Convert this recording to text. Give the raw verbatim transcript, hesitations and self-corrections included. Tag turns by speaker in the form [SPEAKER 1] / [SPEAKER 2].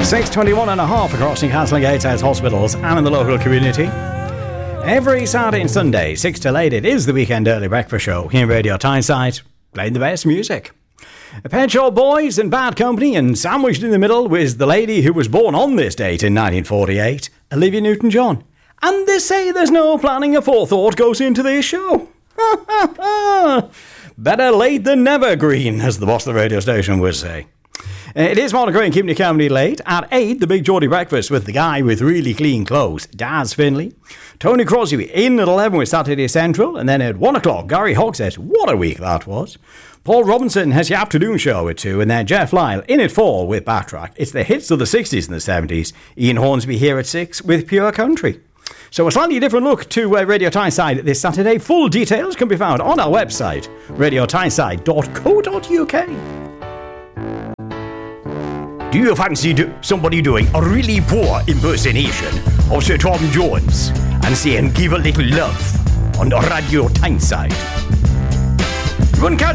[SPEAKER 1] six twenty-one and a half across Newcastle and Gateshead hospitals and in the local community. Every Saturday and Sunday, six till eight, it is the Weekend Early Breakfast Show here in Radio Tyneside, playing the best music. Pet Shop Boys and Bad Company, and sandwiched in the middle was the lady who was born on this date in nineteen forty-eight, Olivia Newton-John. And they say there's no planning or forethought goes into this show. Better late than never, Green, as the boss of the radio station would say. It is Martin Gray keeping your company late. At eight, the Big Geordie Breakfast with the guy with really clean clothes, Daz Finley. Tony Crosby in at eleven with Saturday Central. And then at one o'clock, Gary Hogsett. What a week that was. Paul Robinson has your afternoon show at two. And then Jeff Lyle in at four with Backtrack. It's the hits of the sixties and the seventies. Ian Hornsby here at six with Pure Country. So a slightly different look to uh, Radio Tyneside this Saturday. Full details can be found on our website, radio tyneside dot co dot uk. Do you fancy do- somebody doing a really poor impersonation of Sir Tom Jones and saying give a little love on Radio Tyneside? You wouldn't catch